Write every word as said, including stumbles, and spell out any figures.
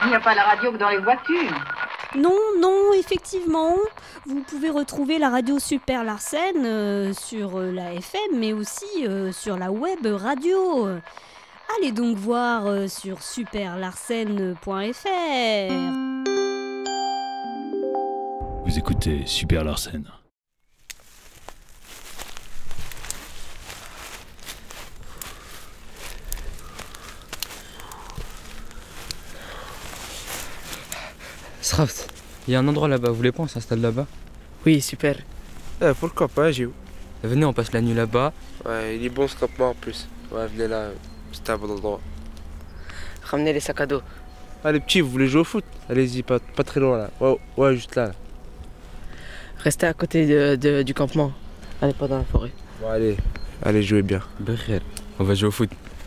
Il n'y a pas la radio que dans les voitures. Non, non, effectivement. Vous pouvez retrouver la radio Super Larsen euh, sur euh, la F M, mais aussi euh, sur la web radio. Allez donc voir euh, sur super larsen point f r. Vous écoutez Super Larsen. Sraft, il y a un endroit là-bas, vous voulez pas on s'installe là-bas? Oui, super. Eh, pourquoi pas, Gio? Venez, on passe la nuit là-bas. Ouais, il est bon ce campement en plus. Ouais, venez là, c'est un bon endroit. Ramenez les sacs à dos. Ah, les petits, vous voulez jouer au foot? Allez-y, pas, pas très loin là. Ouais, ouais, juste là. là. Restez à côté de, de- du campement. Allez pas dans la forêt. Bon, allez, allez, jouez bien. Berger, on va jouer au foot.